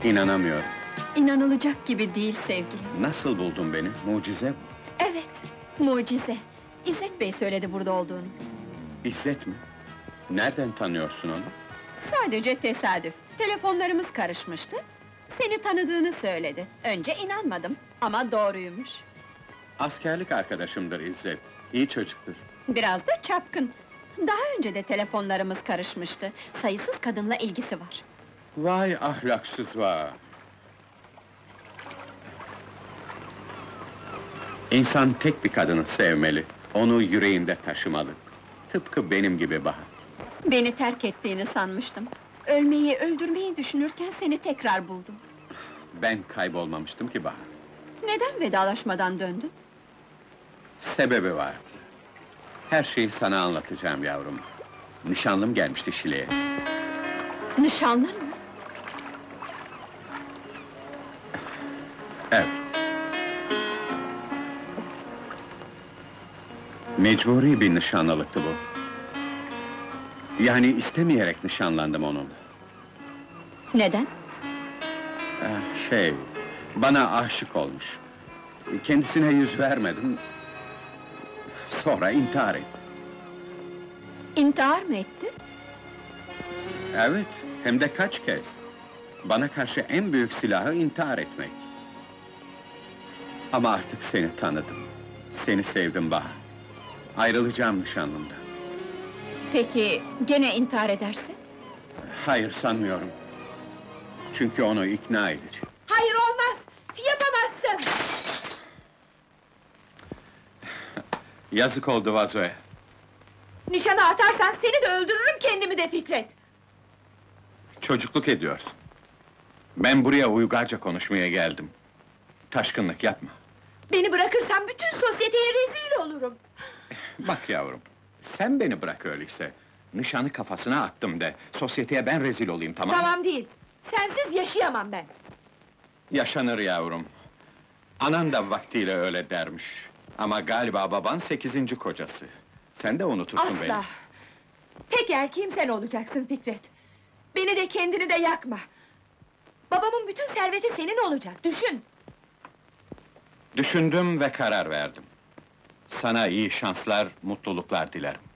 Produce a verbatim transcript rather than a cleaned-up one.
İnanamıyorum. İnanılacak gibi değil sevgilim. Nasıl buldun beni? Mucize bu. Evet, mucize. İzzet Bey söyledi burada olduğunu. İzzet mi? Nereden tanıyorsun onu? Sadece tesadüf. Telefonlarımız karışmıştı. Seni tanıdığını söyledi. Önce inanmadım ama doğruymuş. Askerlik arkadaşımdır İzzet. İyi çocuktur. Biraz da çapkın. Daha önce de telefonlarımız karışmıştı. Sayısız kadınla ilgisi var. Vay ahlaksız vay! İnsan tek bir kadını sevmeli. Onu yüreğinde taşımalı. Tıpkı benim gibi Bahar. Beni terk ettiğini sanmıştım. Ölmeyi, öldürmeyi düşünürken seni tekrar buldum. Ben kaybolmamıştım ki Bahar. Neden vedalaşmadan döndün? Sebebi vardı. Her şeyi sana anlatacağım yavrum. Nişanlım gelmişti Şile'ye. Nişanlın mı? Evet. Mecburi bir nişanlılıktı bu. Yani istemeyerek nişanlandım onunla. Neden? Eh, Şey, bana aşık olmuş. Kendisine yüz vermedim. Sonra intihar etti. İntihar mı etti? Evet, hem de kaç kez. Bana karşı en büyük silahı intihar etmek. Ama artık seni tanıdım. Seni sevdim Bahar. Ayrılacağım nişanlımdan. Peki, gene intihar ederse? Hayır, sanmıyorum. Çünkü onu ikna edeceğim. Hayır, olmaz! Yapamazsın! Yazık oldu vazoya. Nişana atarsan seni de öldürürüm, kendimi de Fikret! Çocukluk ediyorsun. Ben buraya uygarca konuşmaya geldim. Taşkınlık yapma. Beni bırakırsan bütün sosyeteye rezil olurum! Bak yavrum, sen beni bırak öyleyse. Nişanı kafasına attım de, sosyeteye ben rezil olayım, tamam mı? Tamam değil! Sensiz yaşayamam ben! Yaşanır yavrum. Anan da vaktiyle öyle dermiş. Ama galiba baban sekizinci kocası. Sen de unutursun beni. Asla! Tek erkeğim sen olacaksın Fikret! Beni de kendini de yakma! Babamın bütün serveti senin olacak, düşün! Düşündüm ve karar verdim. Sana iyi şanslar, mutluluklar dilerim.